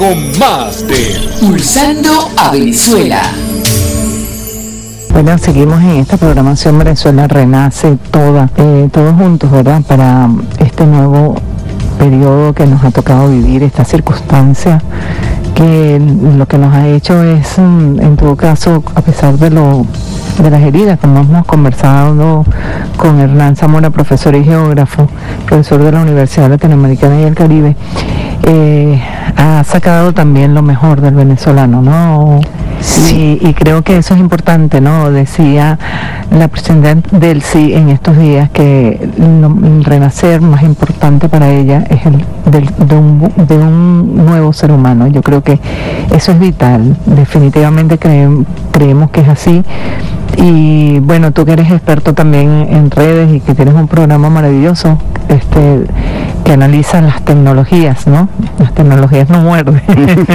Con más de Pulsando a Venezuela. Bueno, seguimos en esta programación Venezuela Renace todos juntos, ¿verdad? Para este nuevo periodo que nos ha tocado vivir, esta circunstancia que lo que nos ha hecho es, en todo caso, a pesar de las heridas, como hemos conversado con Hernán Zamora, profesor y geógrafo, profesor de la Universidad Latinoamericana y el Caribe, ha sacado también lo mejor del venezolano, ¿no? Sí. Y creo que eso es importante, ¿no? Decía la presidenta del sí en estos días que el renacer más importante para ella es el de un nuevo ser humano. Yo creo que eso es vital, definitivamente creemos que es así. Y bueno, tú que eres experto también en redes y que tienes un programa maravilloso que analiza las tecnologías, ¿no? Las tecnologías no muerden.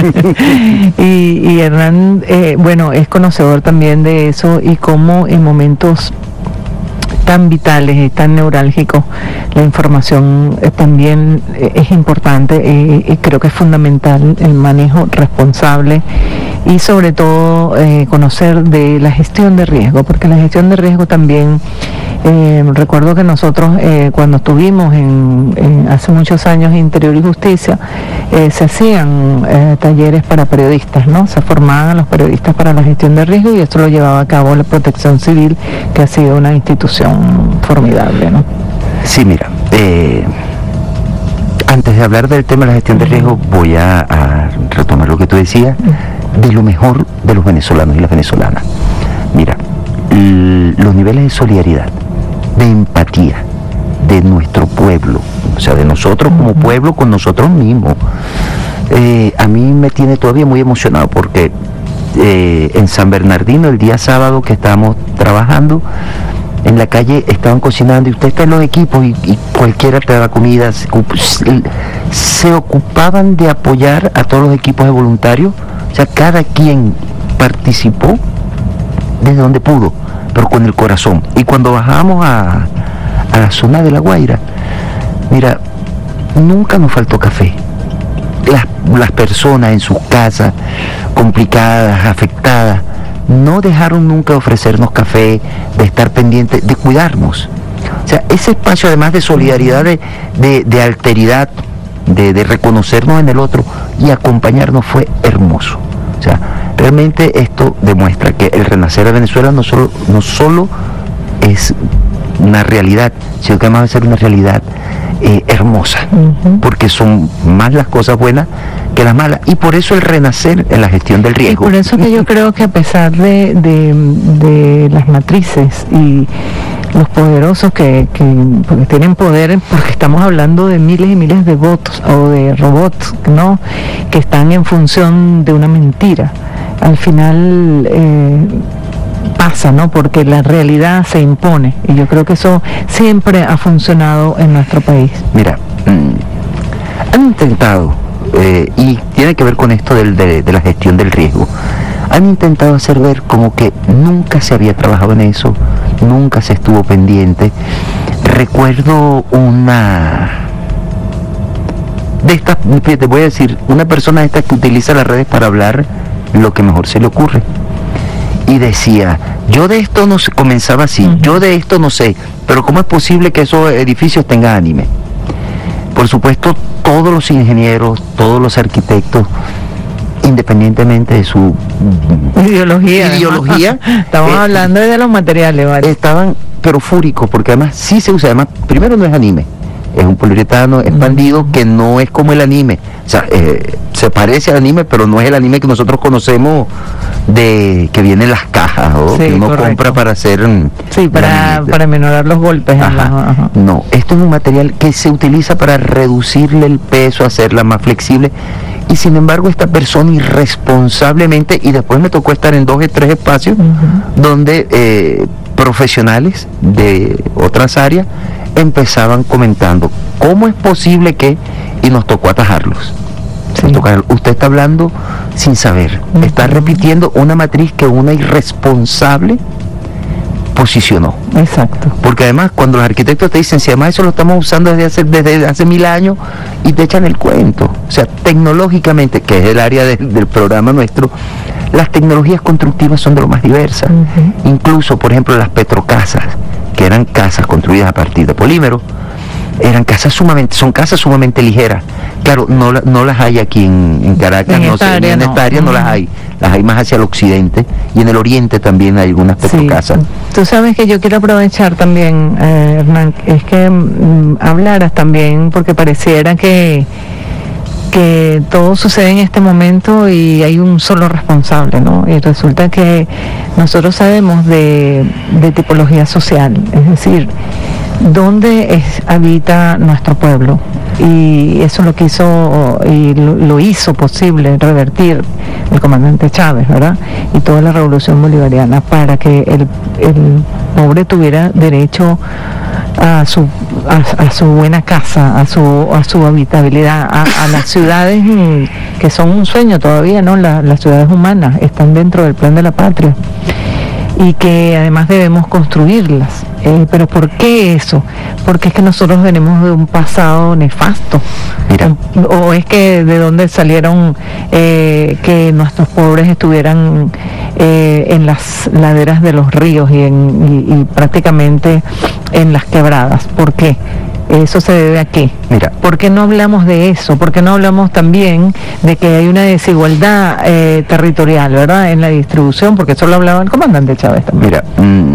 y Hernán, bueno, es conocedor también de eso y cómo en momentos tan vitales y tan neurálgicos la información también es importante y creo que es fundamental el manejo responsable y sobre todo conocer de la gestión de riesgo, porque la gestión de riesgo también recuerdo que nosotros cuando estuvimos hace muchos años en Interior y Justicia se hacían talleres para periodistas, ¿no? Se formaban a los periodistas para la gestión de riesgo y esto lo llevaba a cabo la Protección Civil, que ha sido una institución formidable, ¿no? Sí, mira, antes de hablar del tema de la gestión de riesgo, voy a retomar lo que tú decías, de lo mejor de los venezolanos y las venezolanas. Mira, los niveles de solidaridad, de empatía de nuestro pueblo, o sea, de nosotros como pueblo con nosotros mismos, a mí me tiene todavía muy emocionado porque en San Bernardino, el día sábado que estábamos trabajando, en la calle estaban cocinando y usted está en los equipos y cualquiera te daba comida, se ocupaban de apoyar a todos los equipos de voluntarios, o sea, cada quien participó desde donde pudo, pero con el corazón. Y cuando bajamos a la zona de La Guaira, mira, nunca nos faltó café. Las personas en sus casas, complicadas, afectadas, no dejaron nunca de ofrecernos café, de estar pendientes, de cuidarnos. O sea, ese espacio además de solidaridad, de alteridad, de reconocernos en el otro y acompañarnos fue hermoso. O sea, realmente esto demuestra que el renacer de Venezuela no solo es una realidad, sino que además va a ser una realidad hermosa, porque son más las cosas buenas que las malas, y por eso el renacer en la gestión del riesgo. Y por eso que yo creo que a pesar de las matrices y los poderosos porque tienen poder, porque estamos hablando de miles y miles de bots o de robots, ¿no?, que están en función de una mentira, al final pasa, ¿no?, porque la realidad se impone, y yo creo que eso siempre ha funcionado en nuestro país. Mira, han intentado, y tiene que ver con esto de la gestión del riesgo, han intentado hacer ver como que nunca se había trabajado en eso, nunca se estuvo pendiente. Recuerdo una de estas, te voy a decir, una persona esta que utiliza las redes para hablar lo que mejor se le ocurre, y decía, yo de esto no sé, comenzaba así, yo de esto no sé, pero ¿cómo es posible que esos edificios tengan anime? Por supuesto, todos los ingenieros, todos los arquitectos, independientemente de su ideología, estamos hablando de los materiales, ¿vale? Estaban pero fúricos, porque además sí se usa, además, primero no es anime, es un poliuretano expandido que no es como el anime, o sea, se parece al anime, pero no es el anime que nosotros conocemos de que viene en las cajas o que uno compra para hacer para minorar los golpes. No, esto es un material que se utiliza para reducirle el peso, hacerla más flexible, y sin embargo esta persona irresponsablemente, y después me tocó estar en 2 o 3 espacios donde profesionales de otras áreas empezaban comentando cómo es posible que, y nos tocó atajarlos. Usted está hablando sin saber, está repitiendo una matriz que una irresponsable posicionó. Exacto. Porque además cuando los arquitectos te dicen, si además eso lo estamos usando desde hace 1000 años, y te echan el cuento. O sea, tecnológicamente, que es el área del programa nuestro, las tecnologías constructivas son de lo más diversas. Incluso, por ejemplo, las petrocasas, que eran casas construidas a partir de polímero, son casas sumamente ligeras. Claro, no las hay aquí en Caracas, en esta área no las hay. Las hay más hacia el occidente, y en el oriente también hay algunas petrocasas. Sí. Tú sabes que yo quiero aprovechar también, Hernán, es que hablaras también, porque pareciera que todo sucede en este momento y hay un solo responsable, ¿no? Y resulta que nosotros sabemos de tipología social, es decir, dónde habita nuestro pueblo, y eso lo quiso y lo hizo posible revertir el comandante Chávez, ¿verdad? Y toda la revolución bolivariana, para que el pobre tuviera derecho a su buena casa, a su habitabilidad, a las ciudades que son un sueño todavía, ¿no? Las ciudades humanas están dentro del plan de la patria, y que además debemos construirlas. Pero ¿por qué eso? Porque es que nosotros venimos de un pasado nefasto. Mira. O es que de dónde salieron que nuestros pobres estuvieran en las laderas de los ríos y prácticamente en las quebradas. ¿Por qué? ¿Eso se debe a qué? Mira. ¿Por qué no hablamos de eso? ¿Por qué no hablamos también de que hay una desigualdad territorial, ¿verdad?, en la distribución? Porque eso lo hablaba el comandante Chávez también. Mira,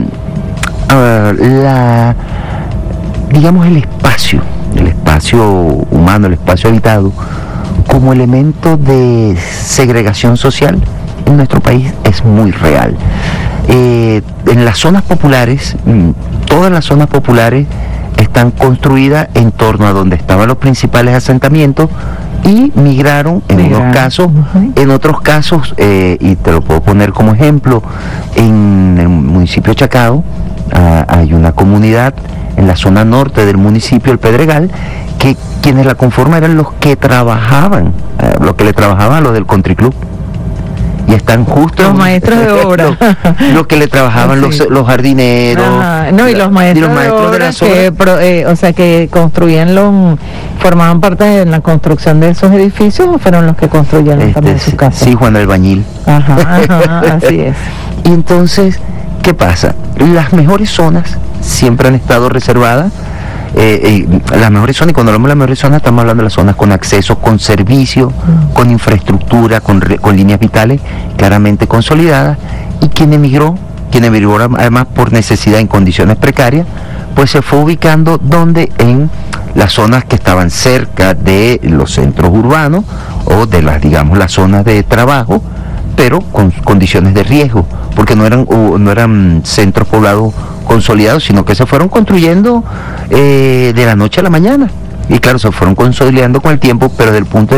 digamos el espacio humano, el espacio habitado, como elemento de segregación social en nuestro país es muy real. En las zonas populares, todas las zonas populares están construidas en torno a donde estaban los principales asentamientos, y migraron en unos casos, en otros casos, y te lo puedo poner como ejemplo, en el municipio de Chacao hay una comunidad en la zona norte del municipio, el Pedregal, que quienes la conforman eran los que trabajaban, los que le trabajaban a los del Country Club. Y están justo los maestros de obra, los que le trabajaban, los jardineros, y los maestros de obra que construían formaban parte de la construcción de esos edificios, o fueron los que construyeron también sus casas. Sí, Juan Albañil. Así es. Y entonces, ¿qué pasa? Las mejores zonas siempre han estado reservadas. Las mejores zonas, y cuando hablamos de las mejores zonas estamos hablando de las zonas con acceso, con servicios, con infraestructura, con líneas vitales claramente consolidadas. Y quien emigró además por necesidad en condiciones precarias, pues se fue ubicando donde, en las zonas que estaban cerca de los centros urbanos o de las zonas de trabajo, pero con condiciones de riesgo, porque no eran centros poblados consolidados, sino que se fueron construyendo de la noche a la mañana, y claro, se fueron consolidando con el tiempo, pero desde el punto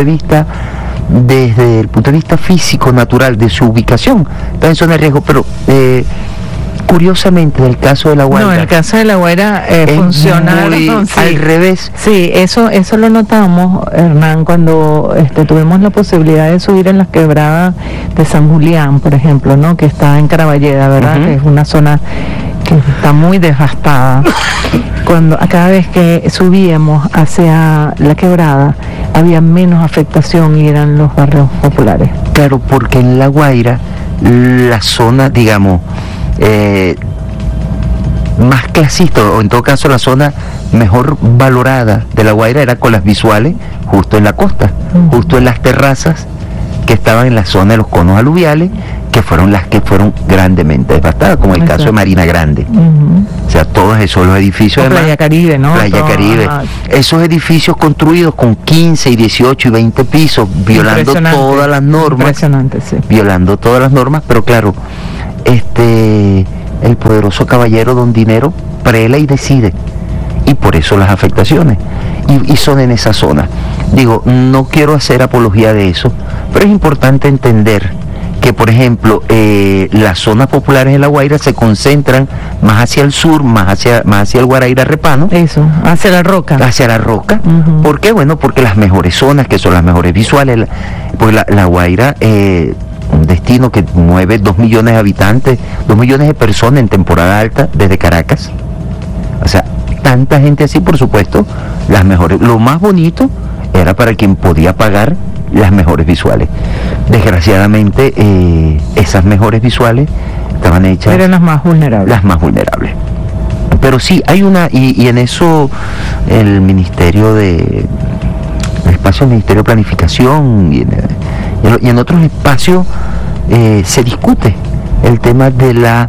de vista físico, natural, de su ubicación, también son de riesgo. Pero curiosamente, en el caso de La Guaira, en el caso de La Guaira funciona al revés. Sí, eso lo notamos, Hernán, cuando tuvimos la posibilidad de subir en las quebradas de San Julián, por ejemplo, ¿no?, que está en Caraballeda, ¿verdad? Que es una zona que está muy devastada. Cada vez que subíamos hacia la quebrada había menos afectación, y eran los barrios populares. Claro, porque en La Guaira la zona, más clasista, o en todo caso la zona mejor valorada de La Guaira, era con las visuales justo en la costa, justo en las terrazas que estaban en la zona de los conos aluviales, que fueron las que fueron grandemente devastadas, como el caso de Marina Grande. O sea, todos esos los edificios, Playa Caribe, ¿no? Playa Caribe. Esos edificios construidos con 15 y 18 y 20 pisos, violando todas las normas. Impresionante, sí. Violando todas las normas, pero claro, el poderoso caballero Don Dinero prela y decide, y por eso las afectaciones, y son en esa zona. No quiero hacer apología de eso, pero es importante entender que, por ejemplo, las zonas populares de La Guaira se concentran más hacia el sur, más hacia el Guaraíra Repano. Eso, hacia la roca. ¿Por qué? Bueno, porque las mejores zonas, que son las mejores visuales, pues la Guaira, un destino destino que mueve 2 millones de habitantes, 2 millones de personas en temporada alta desde Caracas. O sea, tanta gente así, por supuesto, las mejores. Lo más bonito era para quien podía pagar las mejores visuales. Desgraciadamente, esas mejores visuales estaban hechas... Eran las más vulnerables. Las más vulnerables. Pero sí, hay una, y en eso el Ministerio de... el espacio del Ministerio de Planificación y en otros espacios se discute el tema de la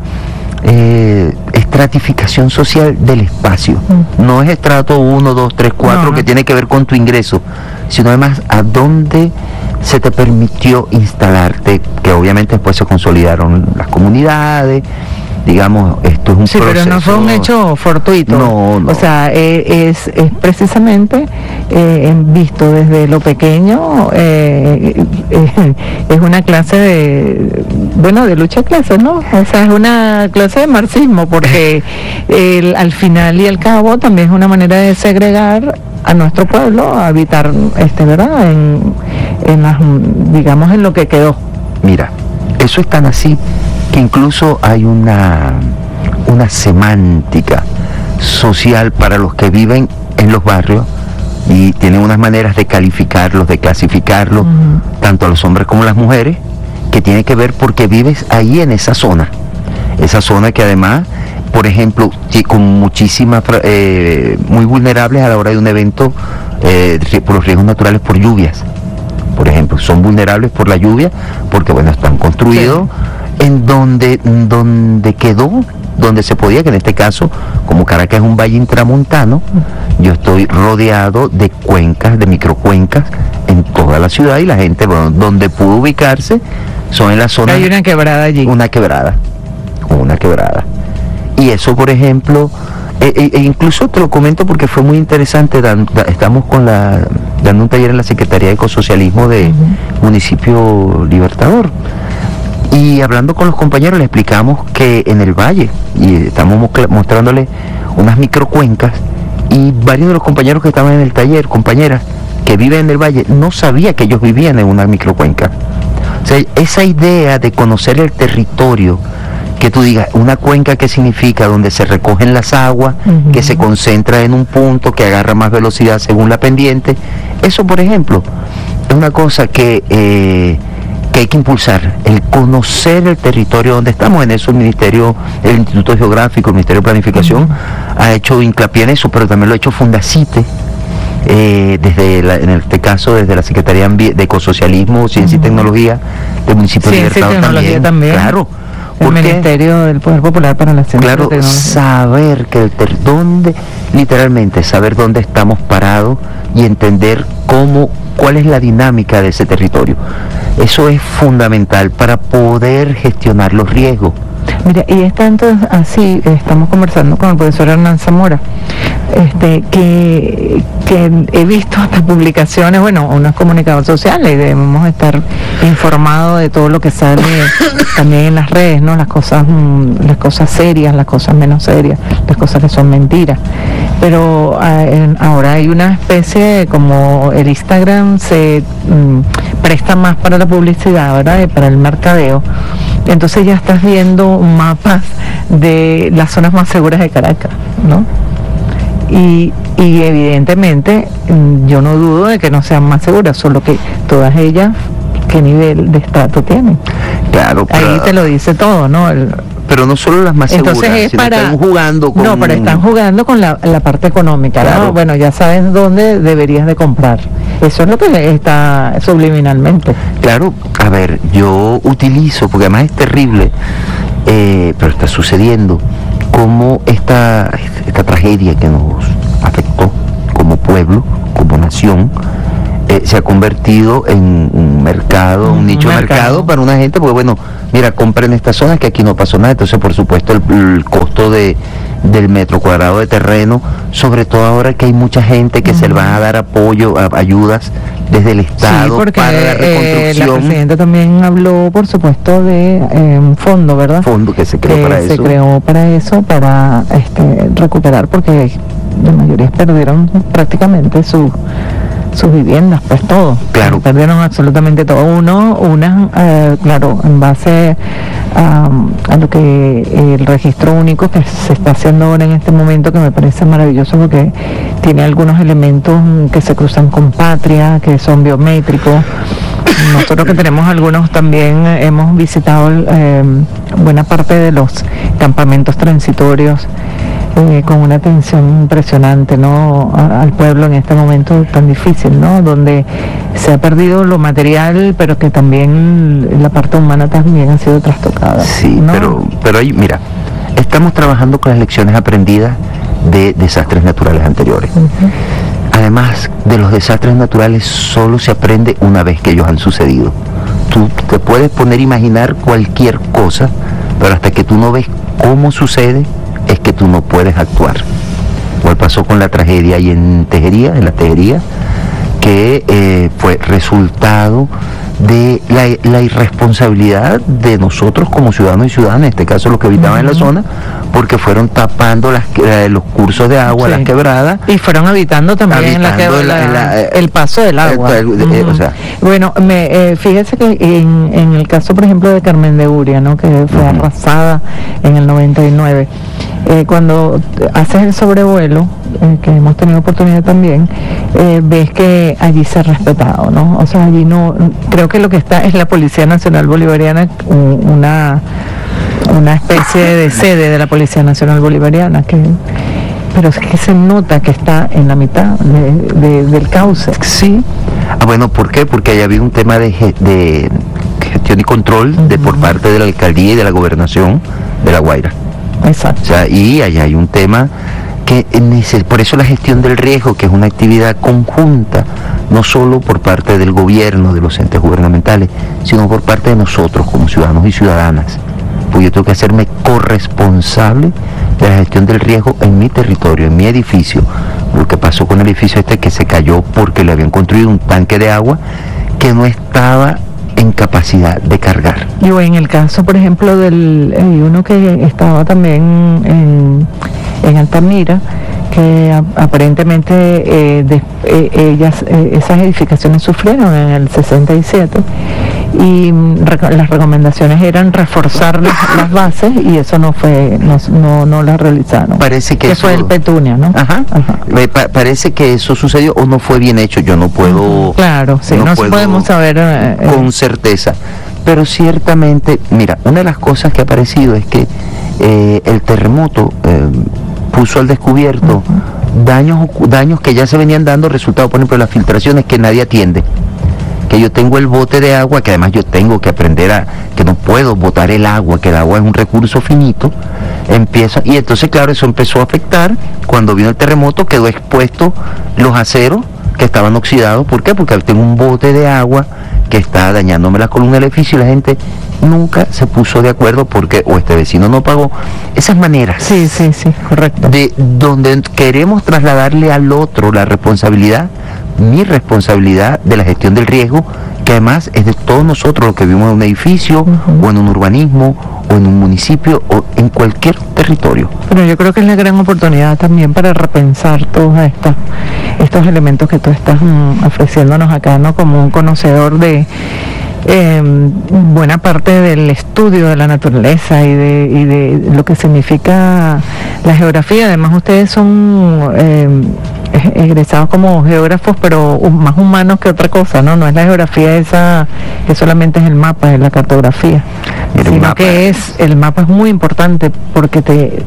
estratificación social del espacio. No es estrato 1, 2, 3, 4 que tiene que ver con tu ingreso, sino además a dónde se te permitió instalarte, que obviamente después se consolidaron las comunidades. Digamos, esto es un proceso. Pero no fue un hecho fortuito. No. O sea, es precisamente visto desde lo pequeño, es una clase de lucha de clases, ¿no? O sea, es una clase de marxismo, porque al final y al cabo también es una manera de segregar a nuestro pueblo, a habitar, ¿verdad? En las, digamos, en lo que quedó. Mira, eso es tan así que incluso hay una semántica social para los que viven en los barrios y tienen unas maneras de calificarlos, de clasificarlos, tanto a los hombres como a las mujeres, que tiene que ver porque vives ahí en esa zona que además, por ejemplo, con muchísimas, muy vulnerables a la hora de un evento por los riesgos naturales por lluvias, por ejemplo, son vulnerables por la lluvia porque, bueno, están construidos en donde quedó, donde se podía, que en este caso, como Caracas es un valle intramontano, yo estoy rodeado de cuencas, de microcuencas en toda la ciudad, y la gente, bueno, donde pudo ubicarse son en la zona... Hay una quebrada allí. Una quebrada. Y eso, por ejemplo, incluso te lo comento porque fue muy interesante, estamos dando un taller en la Secretaría de Ecosocialismo de Municipio Libertador. Y hablando con los compañeros, les explicamos que en el valle, y estamos mostrándoles unas microcuencas, y varios de los compañeros que estaban en el taller, compañeras que viven en el valle, no sabía que ellos vivían en una microcuenca. O sea, esa idea de conocer el territorio, que tú digas, una cuenca, ¿qué significa? Donde se recogen las aguas, que se concentra en un punto, que agarra más velocidad según la pendiente. Eso, por ejemplo, es una cosa que hay que impulsar, el conocer el territorio donde estamos. En eso el Instituto Geográfico, el Ministerio de Planificación ha hecho hincapié en eso, pero también lo ha hecho Fundacite, en este caso desde la Secretaría de Ecosocialismo, Ciencia y Tecnología del Municipio de Libertador también. Claro. El Ministerio del Poder Popular para la Ciencia y Tecnología. Saber que literalmente saber dónde estamos parados y entender cuál es la dinámica de ese territorio. Eso es fundamental para poder gestionar los riesgos. Mira, y es tanto así, estamos conversando con el profesor Hernán Zamora, que he visto hasta publicaciones, bueno, unos comunicadores sociales, y debemos estar informados de todo lo que sale también en las redes, ¿no? Las cosas serias, las cosas menos serias, las cosas que son mentiras. Pero ahora hay una especie, como el Instagram se presta más para la publicidad, ¿verdad? Y para el mercadeo. Entonces ya estás viendo mapas de las zonas más seguras de Caracas, ¿no? Y evidentemente yo no dudo de que no sean más seguras, solo que todas ellas, ¿qué nivel de estrato tienen? Claro, ahí te lo dice todo, ¿no? Pero no solo las más seguras, entonces sino están jugando con... No, pero están jugando con la parte económica, claro. ¿No? Bueno, ya sabes dónde deberías de comprar. Eso es lo que está subliminalmente. Claro, a ver, yo utilizo, porque además es terrible, pero está sucediendo, como esta tragedia que nos afectó como pueblo, como nación, se ha convertido en un mercado, un nicho de mercado para una gente, porque bueno, mira, compren estas zonas que aquí no pasó nada. Entonces, por supuesto, el costo del metro cuadrado de terreno, sobre todo ahora que hay mucha gente que se le van a dar apoyo, ayudas desde el Estado, sí, para la reconstrucción. La presidenta también habló, por supuesto, de un fondo, ¿verdad? Fondo que se creó para eso. Se creó para eso, para recuperar, porque la mayoría perdieron prácticamente sus sus viviendas, pues todo. Claro. Perdieron absolutamente todo. Claro, en base a lo que el registro único que se está haciendo ahora en este momento, que me parece maravilloso porque tiene algunos elementos que se cruzan con Patria, que son biométricos. Nosotros que tenemos algunos también hemos visitado buena parte de los campamentos transitorios con una atención impresionante, ¿no? Al pueblo en este momento tan difícil, ¿no? Donde se ha perdido lo material, pero que también la parte humana también ha sido trastocada. Sí, ¿no? pero ahí, mira, estamos trabajando con las lecciones aprendidas de desastres naturales anteriores. Uh-huh. Además de los desastres naturales, solo se aprende una vez que ellos han sucedido. Tú te puedes poner a imaginar cualquier cosa, pero hasta que tú no ves cómo sucede, es que tú no puedes actuar. Igual pasó con la tragedia ahí en la Tejería, que fue resultado de la irresponsabilidad de nosotros como ciudadanos y ciudadanas, en este caso los que habitaban en la zona, porque fueron tapando los cursos de agua, las quebradas. Y fueron habitando también el paso del agua. Bueno, fíjese que en el caso, por ejemplo, de Carmen de Uria, ¿no? Que fue arrasada en el 99, cuando haces el sobrevuelo, que hemos tenido oportunidad también, ves que allí se ha respetado, ¿no? O sea, allí no, creo que lo que está es la Policía Nacional Bolivariana, una especie de sede de la Policía Nacional Bolivariana, pero es que se nota que está en la mitad del cauce. Sí. Bueno, ¿por qué? Porque haya habido un tema de gestión y control por parte de la alcaldía y de la gobernación de La Guaira. Exacto. O sea, y allá hay un tema por eso la gestión del riesgo, que es una actividad conjunta, no solo por parte del gobierno, de los entes gubernamentales, sino por parte de nosotros como ciudadanos y ciudadanas. Pues yo tengo que hacerme corresponsable de la gestión del riesgo en mi territorio, en mi edificio. Lo que pasó con el edificio que se cayó porque le habían construido un tanque de agua que no estaba en capacidad de cargar. Y en el caso, por ejemplo, uno que estaba también en Altamira, que aparentemente esas edificaciones sufrieron en el 67 y las recomendaciones eran reforzar las bases, y eso no la realizaron. Parece que eso fue el Petunia, ¿no? Ajá. Parece que eso sucedió o no fue bien hecho. Yo no puedo. Claro, sí, no podemos saber con certeza. Pero ciertamente, mira, una de las cosas que ha aparecido es que el terremoto puso al descubierto daños que ya se venían dando, resultado, por ejemplo, de las filtraciones que nadie atiende. Que yo tengo el bote de agua, que además yo tengo que aprender que no puedo botar el agua, que el agua es un recurso finito, y entonces, claro, eso empezó a afectar. Cuando vino el terremoto, quedó expuesto los aceros que estaban oxidados. ¿Por qué? Porque tengo un bote de agua que está dañándome la columna del edificio, y la gente nunca se puso de acuerdo porque o este vecino no pagó. Esas maneras, sí, correcto, de donde queremos trasladarle al otro la responsabilidad, mi responsabilidad de la gestión del riesgo, que además es de todos nosotros los que vivimos en un edificio, o en un urbanismo, o en un municipio, o en cualquier territorio. Pero yo creo que es la gran oportunidad también para repensar todos estos elementos que tú estás ofreciéndonos acá, ¿no? Como un conocedor de buena parte del estudio de la naturaleza y de lo que significa la geografía. Además, ustedes son egresados como geógrafos, pero más humanos que otra cosa, ¿no? No es la geografía esa que solamente es el mapa, es la cartografía, sino que el mapa es muy importante porque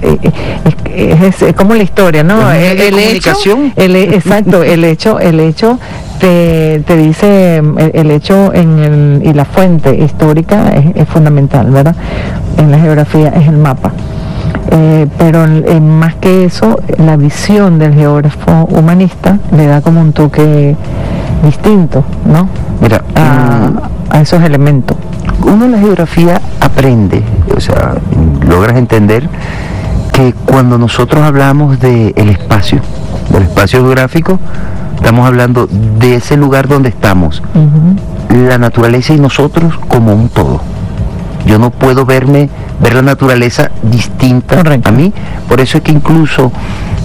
es como la historia, ¿no? El hecho, exacto, el hecho te dice, el hecho y la fuente histórica es fundamental, ¿verdad? En la geografía es el mapa. Pero más que eso, la visión del geógrafo humanista le da como un toque distinto, ¿no? Mira, a esos elementos. Uno en la geografía aprende, o sea, logras entender que cuando nosotros hablamos del espacio geográfico, estamos hablando de ese lugar donde estamos, la naturaleza y nosotros como un todo. Yo no puedo ver la naturaleza distinta. Correcto. A mí, por eso es que incluso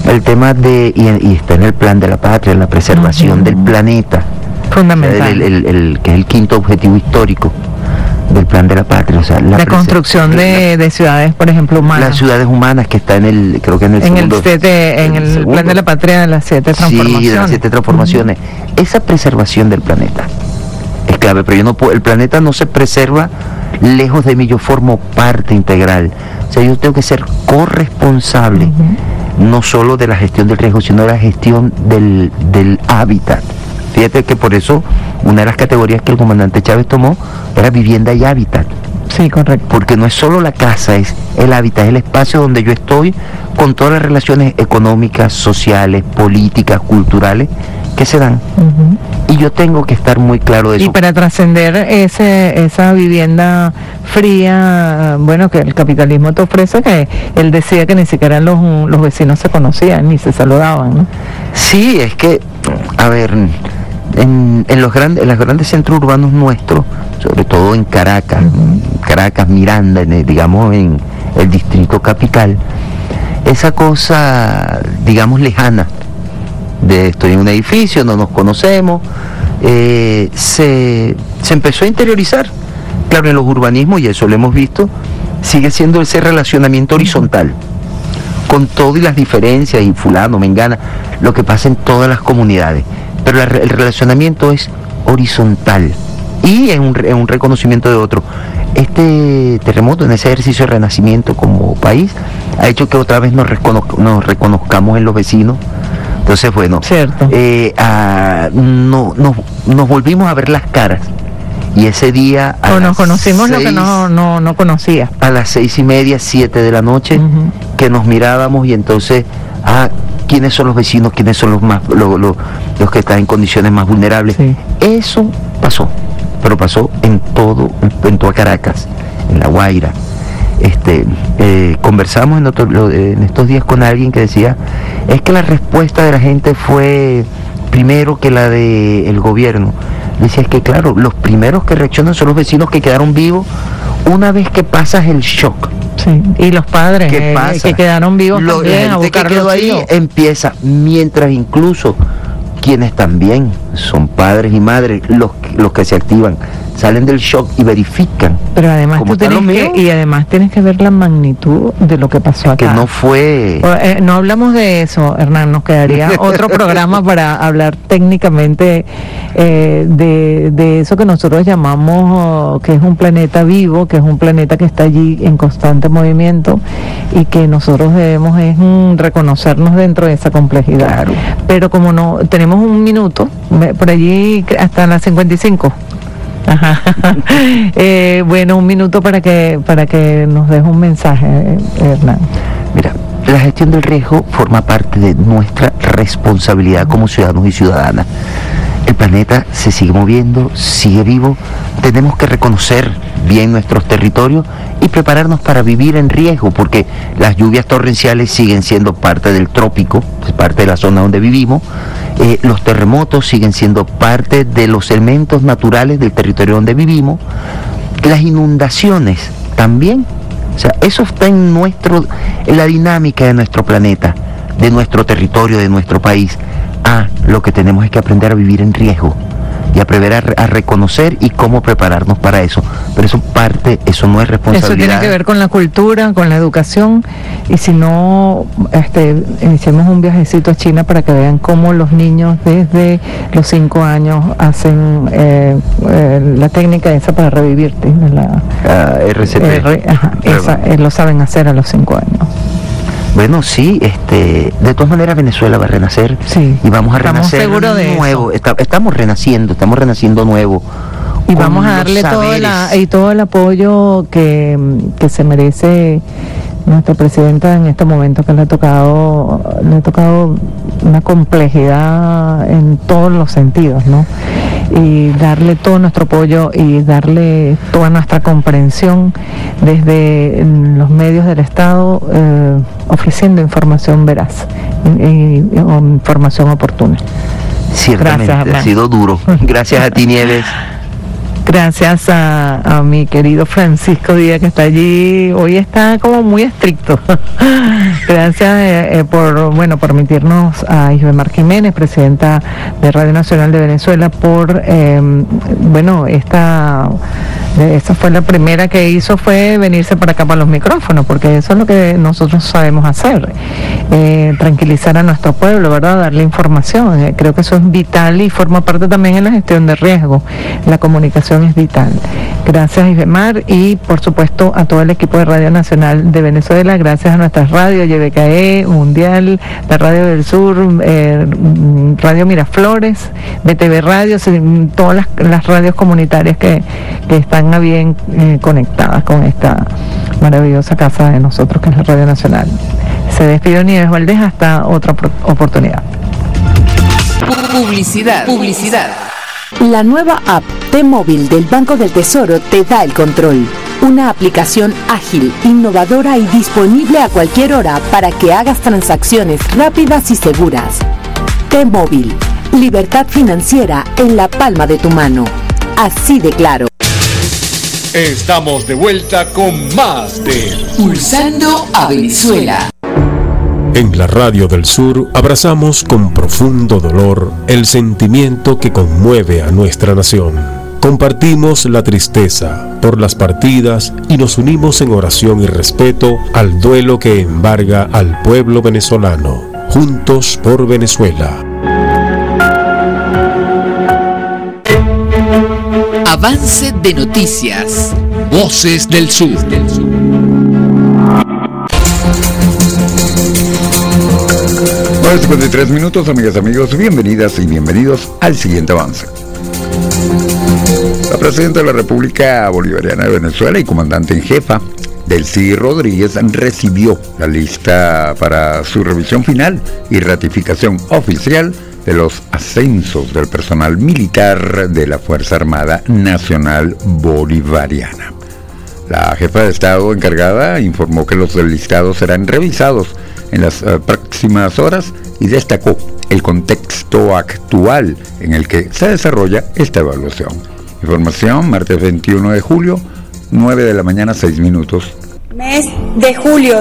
el tema de, y está en el plan de la patria, en la preservación del planeta. Fundamental. Que es el quinto objetivo histórico del plan de la patria, o sea, la construcción de ciudades, por ejemplo, humanas. Las ciudades humanas, que está creo que en el segundo. En el plan de la patria de las 7 transformaciones. Sí, de las 7 transformaciones. Esa preservación del planeta es clave, pero yo no puedo, el planeta no se preserva lejos de mí, yo formo parte integral. O sea, yo tengo que ser corresponsable, no solo de la gestión del riesgo, sino de la gestión del hábitat. Fíjate que por eso una de las categorías que el comandante Chávez tomó era vivienda y hábitat. Sí, correcto. Porque no es solo la casa, es el hábitat, es el espacio donde yo estoy con todas las relaciones económicas, sociales, políticas, culturales que se dan. Y yo tengo que estar muy claro de eso. Y para trascender esa vivienda fría, bueno, que el capitalismo te ofrece, que él decía que ni siquiera los vecinos se conocían ni se saludaban, ¿no? Sí, es que, a ver, en los grandes centros urbanos nuestros, sobre todo en Caracas, Miranda, digamos en el distrito capital, esa cosa, digamos, lejana, de estoy en un edificio, no nos conocemos, se empezó a interiorizar. Claro, en los urbanismos, y eso lo hemos visto, sigue siendo ese relacionamiento horizontal, con todo y las diferencias, y fulano, mengana, lo que pasa en todas las comunidades, pero el relacionamiento es horizontal, y es un reconocimiento de otro. Este terremoto, en ese ejercicio de renacimiento como país, ha hecho que otra vez nos reconozcamos en los vecinos. Entonces, bueno, nos volvimos a ver las caras. Y ese día... nos conocimos lo que no conocía. A las 6:30, 7 de la noche, que nos mirábamos, y entonces, ¿quiénes son los vecinos? ¿Quiénes son los que están en condiciones más vulnerables? Sí. Eso pasó, pero pasó en toda Caracas, en La Guaira. Conversamos en estos días con alguien que decía, es que la respuesta de la gente fue primero que la del gobierno. Decía, es que claro, los primeros que reaccionan son los vecinos que quedaron vivos una vez que pasas el shock. Sí, y los padres que quedaron vivos también a buscar que quedó ahí empieza, mientras incluso quienes también son padres y madres, los que se activan, salen del shock y verifican. Pero además además tienes que ver la magnitud de lo que pasó acá. Que no fue... no hablamos de eso, Hernán, nos quedaría otro programa para hablar técnicamente de eso que nosotros llamamos que es un planeta vivo, que es un planeta que está allí en constante movimiento, y que nosotros debemos reconocernos dentro de esa complejidad. Claro. Pero como no tenemos un minuto, por allí hasta las 55. Ajá. Bueno, un minuto para que nos des un mensaje, Hernán. Mira, la gestión del riesgo forma parte de nuestra responsabilidad como ciudadanos y ciudadanas. El planeta se sigue moviendo, sigue vivo, tenemos que reconocer bien nuestros territorios y prepararnos para vivir en riesgo, porque las lluvias torrenciales siguen siendo parte del trópico, es parte de la zona donde vivimos. Los terremotos siguen siendo parte de los elementos naturales del territorio donde vivimos. Las inundaciones también. O sea, eso está en la dinámica de nuestro planeta, de nuestro territorio, de nuestro país. Lo que tenemos es que aprender a vivir en riesgo y aprender a reconocer y cómo prepararnos para eso. Pero eso no es responsabilidad. Eso tiene que ver con la cultura, con la educación, y si no, iniciemos un viajecito a China para que vean cómo los niños desde los 5 años hacen la técnica esa para revivirte, RCP. Lo saben hacer a los 5 años. Bueno, sí, de todas maneras Venezuela va a renacer, sí, y vamos a renacer nuevo. Estamos renaciendo nuevo. Y vamos a darle todo el apoyo que se merece nuestra presidenta en este momento, que le ha tocado una complejidad en todos los sentidos, ¿no? Y darle todo nuestro apoyo y darle toda nuestra comprensión desde los medios del Estado, ofreciendo información veraz, información oportuna. Ciertamente, gracias, ha sido duro. Gracias a ti, Nieves. Gracias a mi querido Francisco Díaz, que está allí. Hoy está como muy estricto. Gracias por permitirnos a Isbemar Jiménez, presidenta de Radio Nacional de Venezuela, por esta fue la primera que hizo, fue venirse para acá para los micrófonos, porque eso es lo que nosotros sabemos hacer, tranquilizar a nuestro pueblo, ¿verdad? Darle información. Creo que eso es vital y forma parte también en la gestión de riesgo. La comunicación es vital. Gracias, Isbemar, y por supuesto a todo el equipo de Radio Nacional de Venezuela. Gracias a nuestras radios, YBKE, Mundial, la Radio del Sur, Radio Miraflores, BTV Radios, todas las radios comunitarias que están a bien conectadas con esta maravillosa casa de nosotros, que es la Radio Nacional. Se despide Nieves Valdés, hasta otra oportunidad. Publicidad. La nueva app T-Móvil del Banco del Tesoro te da el control. Una aplicación ágil, innovadora y disponible a cualquier hora para que hagas transacciones rápidas y seguras. T-Móvil, libertad financiera en la palma de tu mano. Así de claro. Estamos de vuelta con más de Pulsando a Venezuela. En la Radio del Sur abrazamos con profundo dolor el sentimiento que conmueve a nuestra nación. Compartimos la tristeza por las partidas y nos unimos en oración y respeto al duelo que embarga al pueblo venezolano. Juntos por Venezuela. Avance de noticias. Voces del Sur. 53 minutos, amigas y amigos, bienvenidas y bienvenidos al siguiente avance. La presidenta de la República Bolivariana de Venezuela y comandante en jefa, Delcy Rodríguez, recibió la lista para su revisión final y ratificación oficial de los ascensos del personal militar de la Fuerza Armada Nacional Bolivariana. La jefa de Estado encargada informó que los listados serán revisados en las próximas horas y destacó el contexto actual en el que se desarrolla esta evaluación. Información, martes 21 de julio, 9 de la mañana, 6 minutos. Mes de julio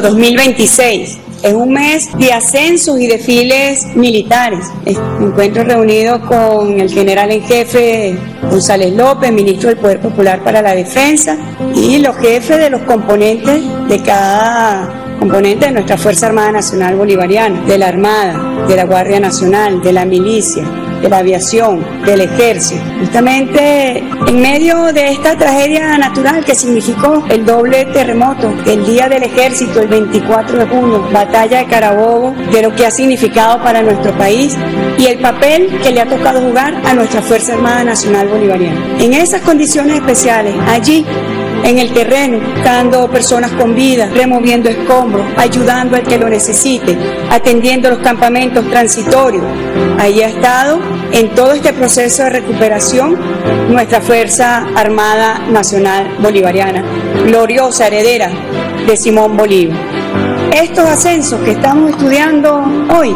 2026. Es un mes de ascensos y desfiles militares. Me encuentro reunido con el general en jefe González López, ministro del Poder Popular para la Defensa, y los jefes de los componentes de cada componente de nuestra Fuerza Armada Nacional Bolivariana, de la Armada, de la Guardia Nacional, de la Milicia, de la Aviación, del Ejército. Justamente en medio de esta tragedia natural que significó el doble terremoto, el Día del Ejército, el 24 de junio, Batalla de Carabobo, de lo que ha significado para nuestro país y el papel que le ha tocado jugar a nuestra Fuerza Armada Nacional Bolivariana. En esas condiciones especiales, allí, en el terreno, buscando personas con vida, removiendo escombros, ayudando al que lo necesite, atendiendo los campamentos transitorios. Ahí ha estado en todo este proceso de recuperación nuestra Fuerza Armada Nacional Bolivariana, gloriosa heredera de Simón Bolívar. Estos ascensos que estamos estudiando hoy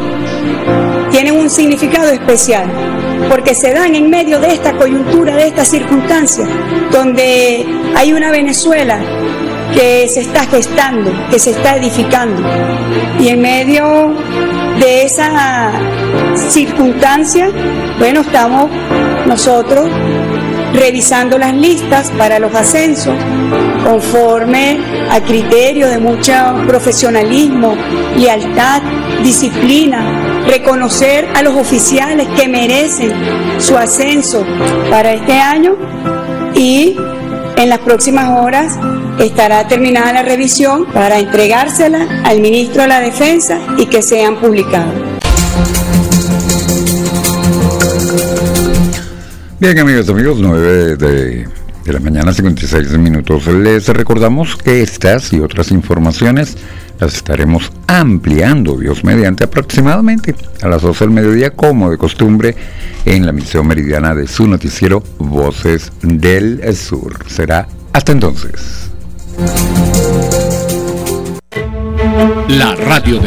tienen un significado especial, porque se dan en medio de esta coyuntura, de esta circunstancia, donde hay una Venezuela que se está gestando, que se está edificando, y en medio de esa circunstancia, estamos nosotros revisando las listas para los ascensos conforme a criterios de mucho profesionalismo, lealtad, disciplina, reconocer a los oficiales que merecen su ascenso para este año, y en las próximas horas estará terminada la revisión para entregársela al ministro de la Defensa y que sean publicados. Bien, amigos, 9 de la mañana, 56 minutos. Les recordamos que estas y otras informaciones las estaremos ampliando, Dios mediante, aproximadamente a las 12 del mediodía, como de costumbre, en la emisión meridiana de su noticiero Voces del Sur. Será hasta entonces. la radio